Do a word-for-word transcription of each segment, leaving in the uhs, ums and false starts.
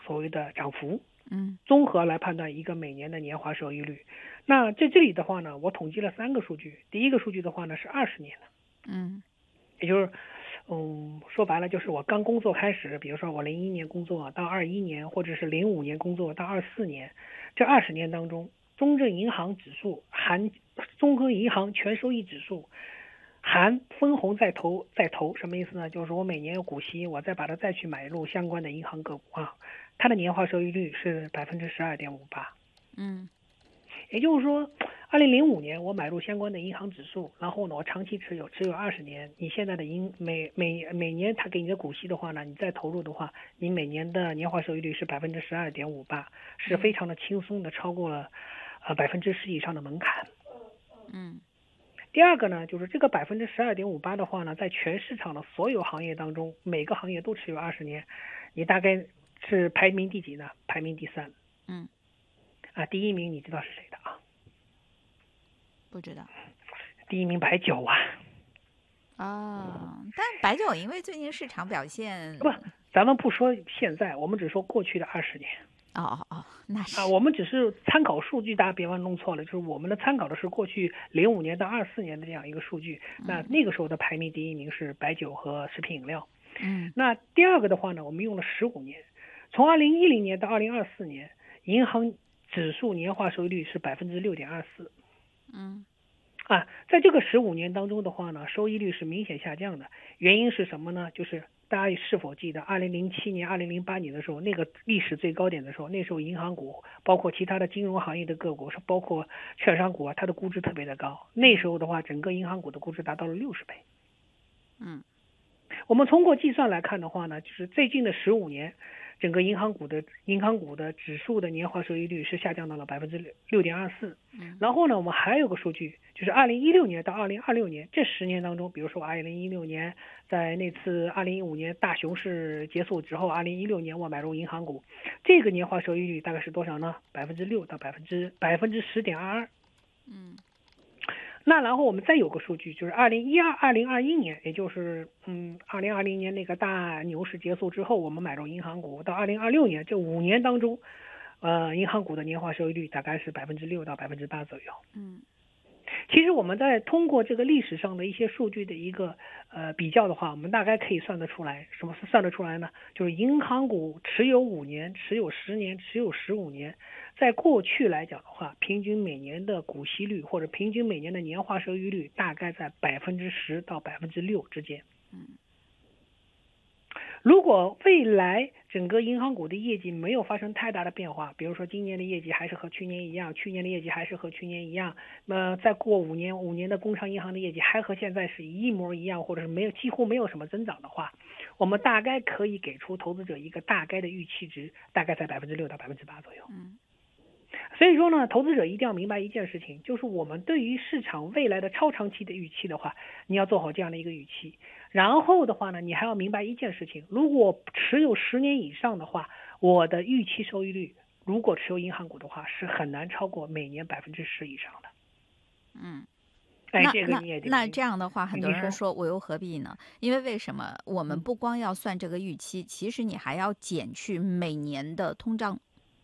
所谓的涨幅， 嗯， 综合来判断一个每年的年化收益率。那在这里的话呢，我统计了三个数据。第一个数据的话呢是二十年的， 嗯， 也就是，嗯，说白了就是我刚工作开始，比如说我零一年工作到二一年，或者是零五年工作到二四年，这二十年当中，中证银行指数含综合银行全收益指数含分红再投再投，什么意思呢？就是我每年有股息，我再把它再去买入相关的银行个股啊，它的年化收益率是百分之十二点五八。 嗯， 也就是说，二零零五年我买入相关的银行指数，然后呢，我长期持有，持有二十年。你现在的银每每每年他给你的股息的话呢，你再投入的话，你每年的年化收益率是百分之十二点五八，是非常的轻松的，超过了呃百分之十以上的门槛。 嗯， 第二个呢，就是这个百分之十二点五八的话呢，在全市场的所有行业当中，每个行业都持有二十年，你大概是排名第几呢？排名第三。 嗯， 啊，第一名你知道是谁的啊？ 不知道。 第一名白酒啊。 啊，但白酒因为最近市场表现， 不，咱们不说现在，我们只说过去的二十年。 哦哦哦，那是啊，我们只是参考数据，大家别忘弄错了，就是我们的参考的是过去零五年到二四年的这样一个数据。那那个时候的排名第一名是白酒和食品饮料。 嗯， 那第二个的话呢，我们用了十五年，从二零一零年到二零二四年，银行指数年化收益率是百分之六点二四。 嗯， 啊，在这个十五年当中的话呢，收益率是明显下降的。原因是什么呢？就是大家是否记得二零零七年、二零零八年的时候，那个历史最高点的时候，那时候银行股包括其他的金融行业的个股，是包括券商股啊，它的估值特别的高。那时候的话，整个银行股的估值达到了六十倍。 嗯， 我们通过计算来看的话呢，就是最近的十五年，整个银行股的银行股的指数的年化收益率是下降到了百分之六六点二四。然后呢，我们还有个数据，就是二零一六年到二零二六年这十年当中，比如说二零一六年在那次二零一五年大熊市结束之后，二零一六年我买入银行股，这个年化收益率大概是多少呢？百分之六到百分之百分之十点二二。 嗯。 那然后我们再有个数据，就是二零一二、二零二一年，也就是嗯，二零二零年那个大牛市结束之后，我们买入银行股，到二零二六年这五年当中，呃，银行股的年化收益率大概是百分之六到百分之八左右。 嗯， 其实我们在通过这个历史上的一些数据的一个呃比较的话，我们大概可以算得出来，什么是算得出来呢？就是银行股持有五年、持有十年、持有十五年，在过去来讲的话，平均每年的股息率或者平均每年的年化收益率大概在百分之十到百分之六之间。 嗯， 如果未来整个银行股的业绩没有发生太大的变化，比如说今年的业绩还是和去年一样，去年的业绩还是和去年一样，那再过五年，五年的工商银行的业绩还和现在是一模一样，或者是没有几乎没有什么增长的话，我们大概可以给出投资者一个大概的预期值，大概在百分之六到百分之八左右。 嗯， 所以说呢，投资者一定要明白一件事情，就是我们对于市场未来的超长期的预期的话，你要做好这样的一个预期。然后的话呢，你还要明白一件事情，如果持有十年以上的话，我的预期收益率，如果持有银行股的话，是很难超过每年百分之十以上的。 嗯， 哎， 那那这个你也得那这样的话，很多你说人说我又何必呢？因为为什么我们嗯不光要算这个预期，其实你还要减去每年的通胀。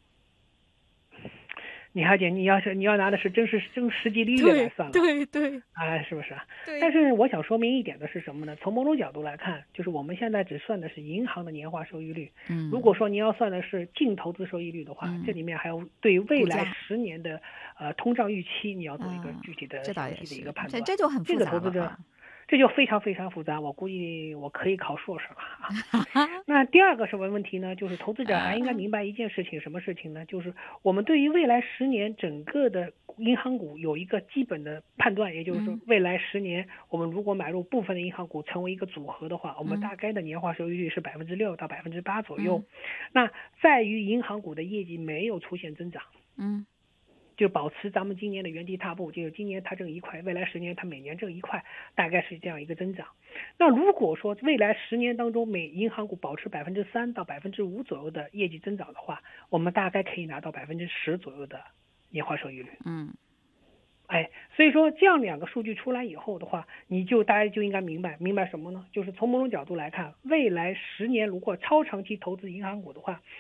你还得你要是你要拿的是真实真实际利率来算了， 对对啊，是不是啊？ 对， 但是我想说明一点的是什么呢？从某种角度来看，就是我们现在只算的是银行的年化收益率。 嗯， 如果说你要算的是净投资收益率的话， 嗯这里面还有对未来股价十年的呃通胀预期，你要做一个啊具体的这倒也详细的一是， 个判断。 这这就很这复个投资者杂了啊。 这就非常非常复杂，我估计我可以考硕士了啊。那第二个什么问题呢？就是投资者还应该明白一件事情，什么事情呢？就是我们对于未来十年整个的银行股有一个基本的判断，也就是说嗯， 未来十年我们如果买入部分的银行股成为一个组合的话，我们嗯大概的年化收益率是百分之六到百分之八左右。 嗯那在于银行股的业绩没有出现增长。 嗯就保持咱们今年的原地踏步，就是今年它挣一块，未来十年它每年挣一块，大概是这样一个增长。那如果说未来十年当中每银行股保持百分之三到百分之五左右的业绩增长的话，我们大概可以拿到百分之十左右的年化收益率。 嗯哎，所以说这样两个数据出来以后的话，你就大家就应该明白明白什么呢？就是从某种角度来看，未来十年如果超长期投资银行股的话，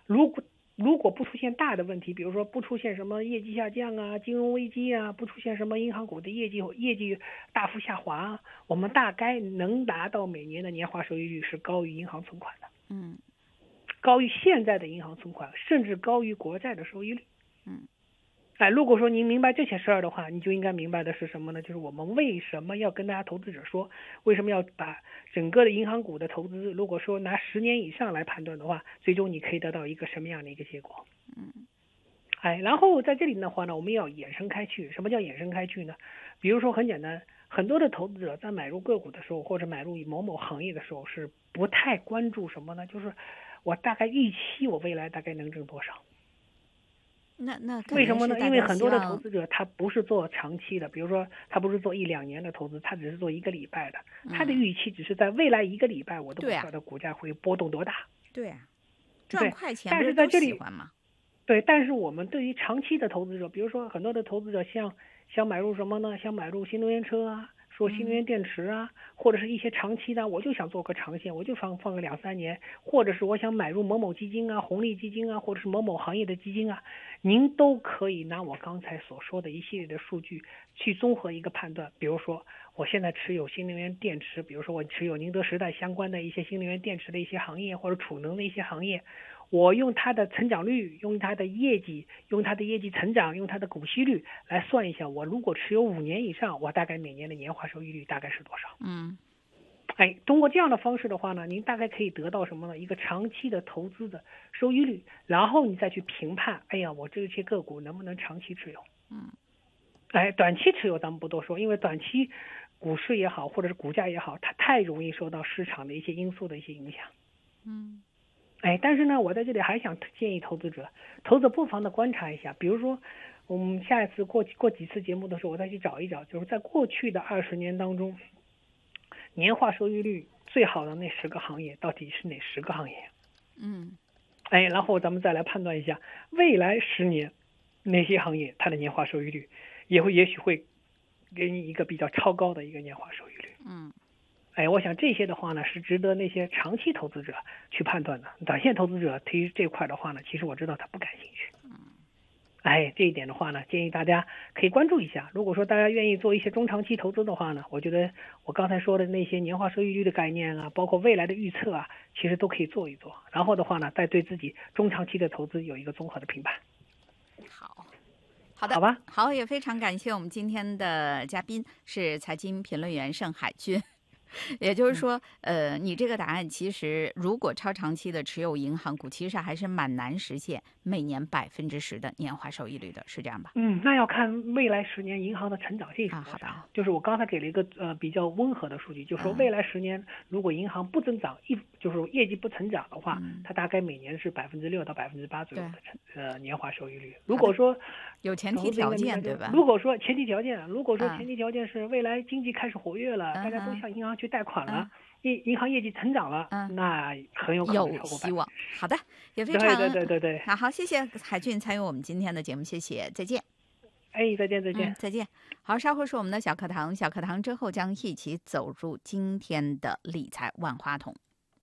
如果如果不出现大的问题，比如说不出现什么业绩下降啊、金融危机啊，不出现什么银行股的业绩业绩大幅下滑啊，我们大概能达到每年的年化收益率是高于银行存款的， 嗯， 高于现在的银行存款，甚至高于国债的收益率。 嗯， 哎，如果说您明白这些事儿的话，你就应该明白的是什么呢？就是我们为什么要跟大家投资者说，为什么要把整个的银行股的投资，如果说拿十年以上来判断的话，最终你可以得到一个什么样的一个结果？ 嗯， 哎，然后在这里的话呢，我们要衍生开去。什么叫衍生开去呢？比如说很简单，很多的投资者在买入个股的时候，或者买入某某行业的时候，是不太关注什么呢？就是我大概预期我未来大概能挣多少。 那那为什么呢？因为很多的投资资者他不是做长期的，比如说他不是做一两年的投资，他只是做一个礼拜的，他的预期只是在未来一个礼拜我的股票的股价会波动多大。 对啊，赚快钱但是在这里喜欢吗？ 对，但是我们对于长期的投资者，比如说很多的投资者像想买入什么呢？想买入新能源车啊，说新能源电池啊，嗯、或者是一些长期的，我就想做个长线，我就放放个两三年，或者是我想买入某某基金啊、红利基金啊，或者是某某行业的基金啊，您都可以拿我刚才所说的一系列的数据去综合一个判断。比如说，我现在持有新能源电池，比如说我持有宁德时代相关的一些新能源电池的一些行业，或者储能的一些行业。我用它的成长率，用它的业绩，用它的业绩成长，用它的股息率来算一下，我如果持有五年以上，我大概每年的年化收益率大概是多少？ 嗯， 哎，通过这样的方式的话呢，您大概可以得到什么呢？一个长期的投资的收益率，然后你再去评判，哎呀，我这些个股能不能长期持有？ 嗯， 哎，短期持有咱们不多说，因为短期股市也好，或者是股价也好，它太容易受到市场的一些因素的一些影响。 嗯。 哎，但是呢，我在这里还想建议投资者，投资者不妨的观察一下，比如说，我们下一次过过几次节目的时候，我再去找一找，就是在过去的二十年当中，年化收益率最好的那十个行业到底是哪十个行业？ 嗯， 哎，然后咱们再来判断一下，未来十年哪些行业它的年化收益率也会也许会给你一个比较超高的一个年化收益率。 嗯。 哎，我想这些的话呢，是值得那些长期投资者去判断的。短线投资者对于这块的话呢，其实我知道他不感兴趣。 嗯。 哎，这一点的话呢，建议大家可以关注一下。如果说大家愿意做一些中长期投资的话呢，我觉得我刚才说的那些年化收益率的概念啊，包括未来的预测啊，其实都可以做一做。然后的话呢，再对自己中长期的投资有一个综合的评判。 好。好的， 好吧。 好，也非常感谢我们今天的嘉宾是财经评论员盛海军。也就是说，呃，你这个答案其实，如果超长期的持有银行股，其实还是蛮难实现每年百分之十的年化收益率的，是这样吧？ 嗯，那要看未来十年银行的成长性是多少。 啊，好的。 就是我刚才给了一个呃比较温和的数据，就是说未来十年如果银行不增长，一就是业绩不成长的话， 嗯、 它大概每年是百分之六到百分之八左右的成呃年化收益率。 如果说有前提条件，对吧？ 如果说前提条件，如果说前提条件是未来经济开始活跃了， 嗯、 大家都向银行去贷款了。 嗯银银行业绩成长了， 嗯， 那很有可能超过希望。好的，也非常对对对对对。 好好，谢谢海军参与我们今天的节目，谢谢，再见。 哎，再见再见、 嗯、再见。好，稍后是我们的小课堂，小课堂之后将一起走入今天的理财万花筒。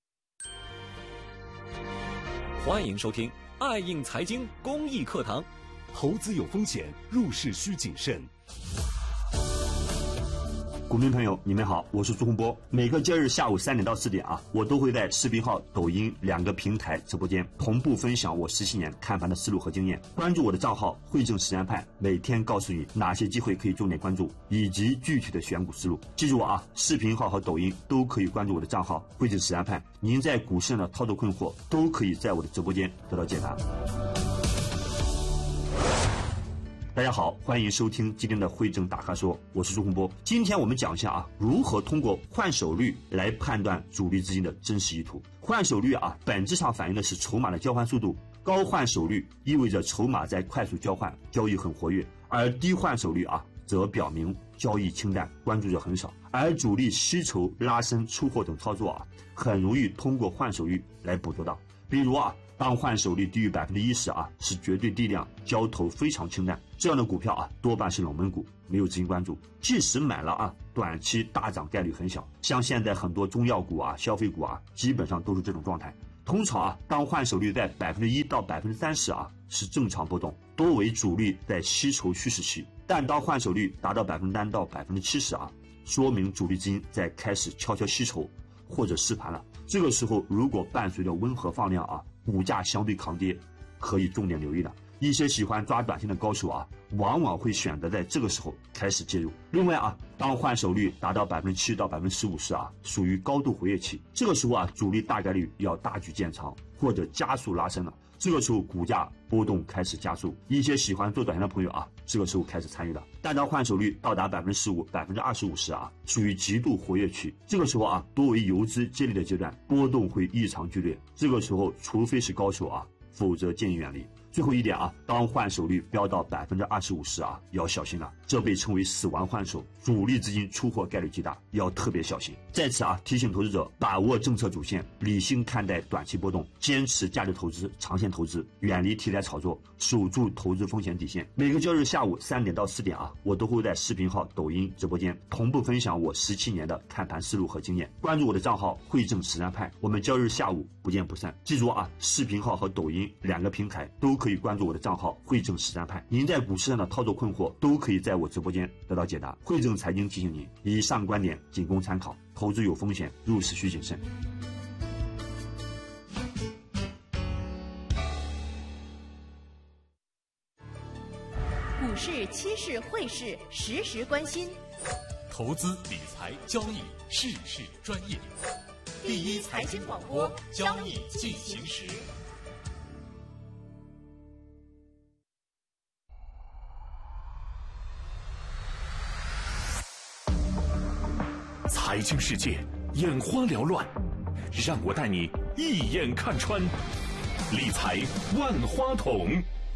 欢迎收听爱应财经公益课堂。 投资有风险，入市需谨慎。股民朋友，你们好，我是朱洪波。每个节日下午三点到四点啊，我都会在视频号、抖音两个平台直播间同步分享我十七年看盘的思路和经验。关注我的账号汇正实战派，每天告诉你哪些机会可以重点关注，以及具体的选股思路。记住啊，视频号和抖音都可以关注我的账号汇正实战派。您在股市上的操作困惑，都可以在我的直播间得到解答。大家好，欢迎收听今天的汇正大咖说，我是朱洪波。今天我们讲一下啊，如何通过换手率来判断主力资金的真实意图。换手率啊，本质上反映的是筹码的交换速度。高换手率意味着筹码在快速交换，交易很活跃；而低换手率啊，则表明交易清淡，关注者很少。而主力吸筹、拉升、出货等操作啊，很容易通过换手率来捕捉到。比如啊，当换手率低于百分之一十啊，是绝对低量，交投非常清淡。这样的股票啊，多半是冷门股，没有资金关注。即使买了啊，短期大涨概率很小。像现在很多中药股啊、消费股啊，基本上都是这种状态。 通常啊，当换手率在百分之一到百分之三十啊是正常波动，多为主力在吸筹蓄势期。但当换手率达到百分之三到百分之七十啊，说明主力资金在开始悄悄吸筹或者试盘了。这个时候如果伴随着温和放量啊，股价相对抗跌，可以重点留意了。一些喜欢抓短线的高手啊，往往会选择在这个时候开始介入。另外啊，当换手率达到百分之七到百分之十五时啊，属于高度活跃期。这个时候啊，主力大概率要大举建仓或者加速拉升了。这个时候股价波动开始加速，一些喜欢做短线的朋友啊，这个时候开始参与了。但当换手率到达百分之十五、百分之二十五时啊，属于极度活跃区。这个时候啊，多为游资接力的阶段，波动会异常剧烈。这个时候，除非是高手啊，否则建议远离。最后一点啊，当换手率飙到百分之二十五时啊，要小心了，这被称为死亡换手，主力资金出货概率极大，要特别小心。在此啊，提醒投资者把握政策主线，理性看待短期波动，坚持价值投资、长线投资，远离题材炒作，守住投资风险底线。每个交易日下午三点到四点啊，我都会在视频号、抖音直播间同步分享我十七年的看盘思路和经验。关注我的账号汇正实战派，我们交易日下午不见不散。记住啊，视频号和抖音两个平台都可以关注我的账号汇正实战派，您在股市上的操作困惑都可以在我直播间得到解答。汇正财经提醒您，以上观点仅供参考，投资有风险，入市需谨慎。 股市、期市、汇市，时时关心。 投资理财交易事事专业，第一财经广播，交易进行时。财经世界眼花缭乱，让我带你一眼看穿。理财万花筒。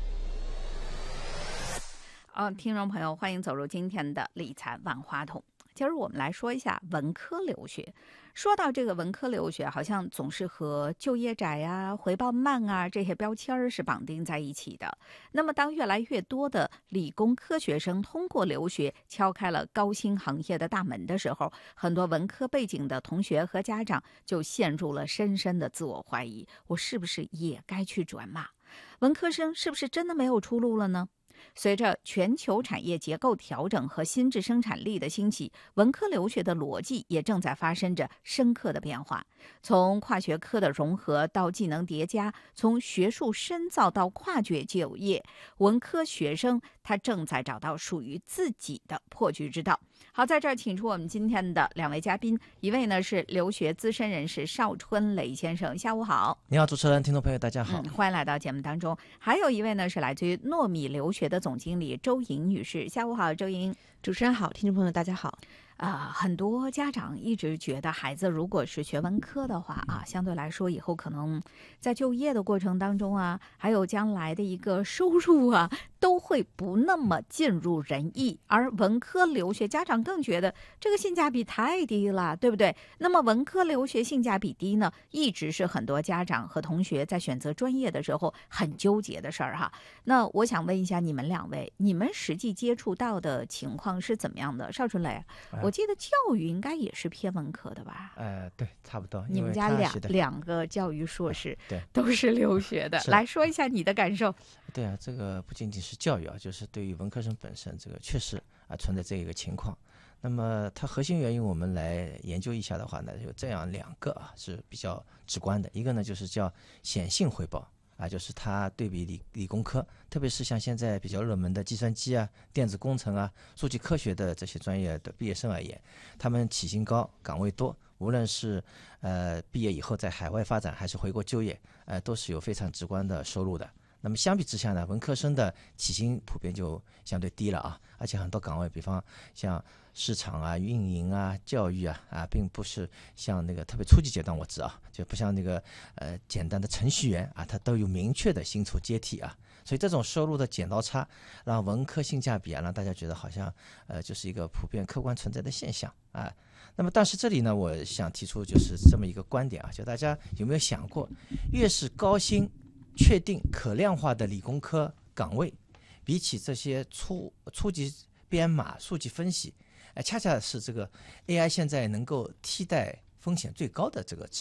哦，听众朋友，欢迎走入今天的理财万花筒。今儿我们来说一下文科留学。说到这个文科留学，好像总是和就业窄啊、回报慢啊这些标签儿是绑定在一起的。那么，当越来越多的理工科学生通过留学敲开了高薪行业的大门的时候，很多文科背景的同学和家长就陷入了深深的自我怀疑：我是不是也该去转码？文科生是不是真的没有出路了呢？随着全球产业结构调整和新质生产力的兴起，文科留学的逻辑也正在发生着深刻的变化。从跨学科的融合到技能叠加，从学术深造到跨界就业，文科学生他正在找到属于自己的破局之道。好，在这儿请出我们今天的两位嘉宾，一位呢是留学资深人士邵春雷先生，下午好。 你好，主持人，听众朋友，大家好、 嗯，欢迎来到节目当中。还有一位呢是来自于糯米留学的总经理周莹女士，下午好，周莹。 主持人好，听众朋友大家好。 啊、呃，很多家长一直觉得孩子如果是学文科的话啊，相对来说以后可能在就业的过程当中啊，还有将来的一个收入啊，都会不那么尽如人意。而文科留学家长更觉得这个性价比太低了，对不对？那么文科留学性价比低呢，一直是很多家长和同学在选择专业的时候很纠结的事儿哈。那我想问一下你们两位，你们实际接触到的情况是怎么样的？邵春雷，我记得教育应该也是偏文科的吧？ 呃，对，差不多。 你们家两两个教育硕士， 对， 都是留学的。来说一下你的感受。 对啊，这个不仅仅是教育啊，就是对于文科生本身，这个确实啊存在这一个情况。那么它核心原因，我们来研究一下的话呢，有这样两个啊是比较直观的。一个呢就是叫显性回报。啊，就是它对比理理工科，特别是像现在比较热门的计算机啊、电子工程啊、数据科学的这些专业的毕业生而言，他们起薪高、岗位多，无论是呃毕业以后在海外发展还是回国就业，呃都是有非常直观的收入的。那么相比之下呢，文科生的起薪普遍就相对低了啊，而且很多岗位，比方像市场啊、运营啊、教育啊啊，并不是像那个特别初级阶段我知啊，就不像那个呃简单的程序员啊，它都有明确的薪酬阶梯啊，所以这种收入的剪刀差，让文科性价比啊，让大家觉得好像呃就是一个普遍客观存在的现象啊。那么但是这里呢，我想提出就是这么一个观点啊，就大家有没有想过，越是高薪确定可量化的理工科岗位，比起这些初初级编码、数据分析，哎，恰恰是这个 A I 现在能够替代风险最高的这个职业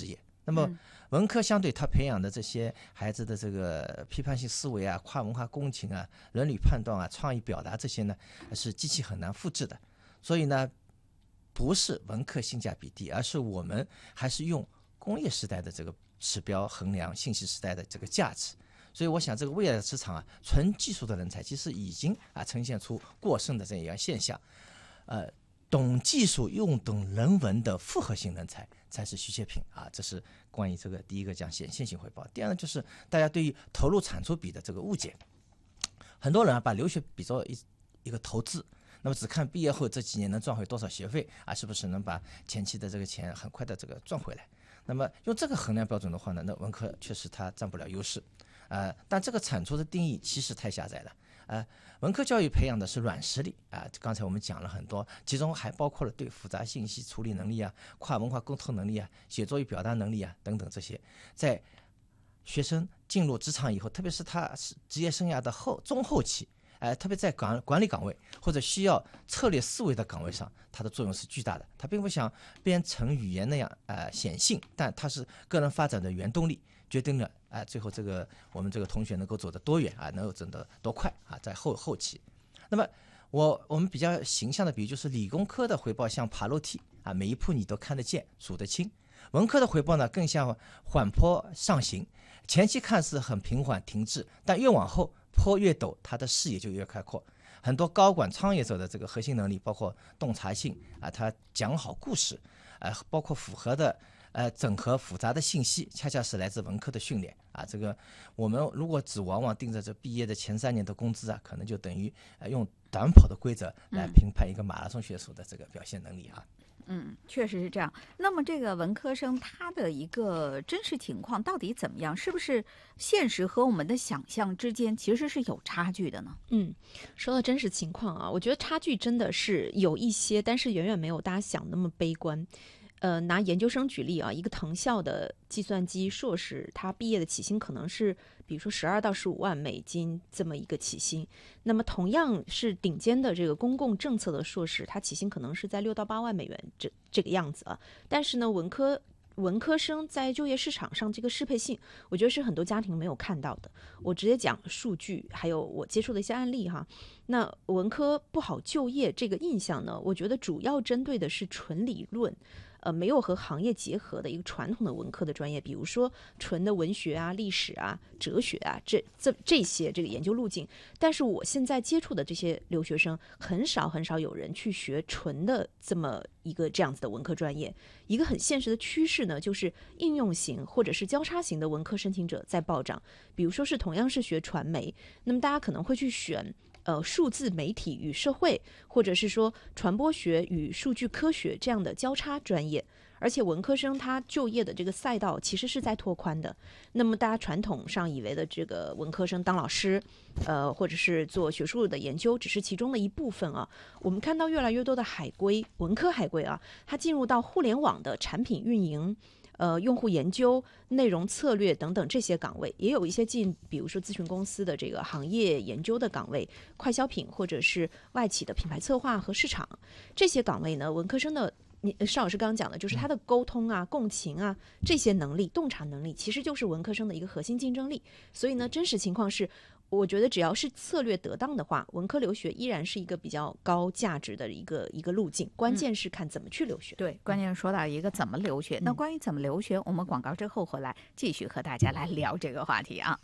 那么文科相对他培养的这些孩子的这个批判性思维啊、跨文化共情啊、伦理判断啊、创意表达这些呢，是机器很难复制的。所以呢，不是文科性价比低，而是我们还是用工业时代的这个指标衡量信息时代的这个价值。所以我想，这个未来的市场啊，纯技术的人才其实已经啊呈现出过剩的这样一个现象，呃。懂技术又懂人文的复合型人才才是稀缺品啊！这是关于这个第一个讲显现性回报。第二呢，就是大家对于投入产出比的这个误解。很多人啊把留学比作一一个投资，那么只看毕业后这几年能赚回多少学费啊，是不是能把前期的这个钱很快的这个赚回来？那么用这个衡量标准的话呢，那文科确实它占不了优势，呃，但这个产出的定义其实太狭窄了。呃，文科教育培养的是软实力啊，刚才我们讲了很多，其中还包括了对复杂信息处理能力啊、跨文化沟通能力啊、写作与表达能力啊等等这些，在学生进入职场以后，特别是他职业生涯的后中后期，呃，特别在管管理岗位或者需要策略思维的岗位上，它的作用是巨大的。它并不像编程语言那样呃显性，但它是个人发展的原动力。决定了啊、呃，最后这个我们这个同学能够走得多远啊，能够走得多快啊，在后后期。那么我我们比较形象的比喻就是理工科的回报像爬楼梯啊，每一步你都看得见、数得清；文科的回报呢，更像缓坡上行，前期看似很平缓停滞，但越往后坡越陡，它的视野就越开阔。很多高管创业者的这个核心能力，包括洞察性啊，他讲好故事，呃，包括符合的。呃，整合复杂的信息，恰恰是来自文科的训练啊。这个我们如果只往往盯着这毕业的前三年的工资啊，可能就等于、呃、用短跑的规则来评判一个马拉松选手的这个表现能力啊。 嗯，确实是这样。那么这个文科生他的一个真实情况到底怎么样？是不是现实和我们的想象之间其实是有差距的呢？ 嗯，说到真实情况啊，我觉得差距真的是有一些，但是远远没有大家想那么悲观。呃，拿研究生举例啊，一个藤校的计算机硕士，他毕业的起薪可能是，比如说十二到十五万美金这么一个起薪。那么同样是顶尖的这个公共政策的硕士，他起薪可能是在六到八万美元这这个样子啊。但是呢，文科文科生在就业市场上这个适配性，我觉得是很多家庭没有看到的。我直接讲数据，还有我接触的一些案例哈。那文科不好就业这个印象呢，我觉得主要针对的是纯理论。呃，没有和行业结合的一个传统的文科的专业，比如说纯的文学啊、历史啊、哲学啊，这这这些这个研究路径。但是我现在接触的这些留学生，很少很少有人去学纯的这么一个这样子的文科专业。一个很现实的趋势呢，就是应用型或者是交叉型的文科申请者在暴涨。比如说是同样是学传媒，那么大家可能会去选。呃，数字媒体与社会，或者是说传播学与数据科学这样的交叉专业，而且文科生他就业的这个赛道其实是在拓宽的。那么大家传统上以为的这个文科生当老师，呃，或者是做学术的研究，只是其中的一部分啊。我们看到越来越多的海归文科海归啊，它进入到互联网的产品运营。呃，用户研究、内容策略等等这些岗位，也有一些进，比如说咨询公司的这个行业研究的岗位，快消品或者是外企的品牌策划和市场这些岗位呢，文科生的，你邵老师刚刚讲的，就是他的沟通啊、共情啊这些能力、洞察能力，其实就是文科生的一个核心竞争力。所以呢，真实情况是。我觉得只要是策略得当的话，文科留学依然是一个比较高价值的一个一个路径。关键是看怎么去留学。 嗯、对，关键是说到一个怎么留学。嗯、那关于怎么留学，我们广告之后回来继续和大家来聊这个话题啊。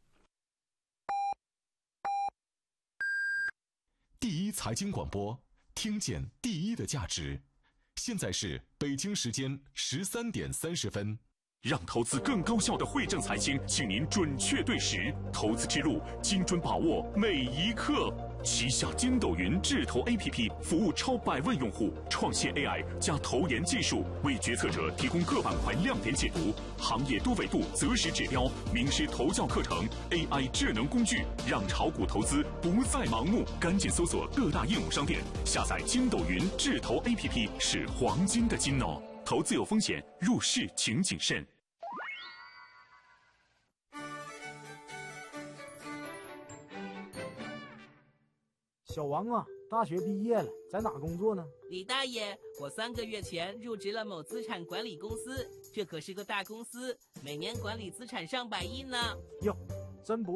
第一财经广播，听见第一的价值。现在是北京时间十三点三十分。让投资更高效的汇正财经，请您准确对时，投资之路精准把握每一刻。旗下筋斗云智投 A P P 服务超百万用户，创新 A I 加投研技术，为决策者提供各板块亮点解读、行业多维度择时指标、名师投教课程、A I 智能工具，让炒股投资不再盲目。赶紧搜索各大应用商店，下载筋斗云智投 A P P 是黄金的金哦。投资有风险，入市请谨慎。 小王啊，大学毕业了，在哪工作呢？ 李大爷，我三个月前入职了某资产管理公司， 这可是个大公司，每年管理资产上百亿呢。 哟，真不